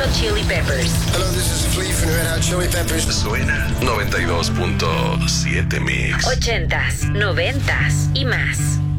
Hot Chili Peppers. Hello, this is Flea from Red Hot Chili Peppers. Suena 92.7 Mix. 80s, 90s y más.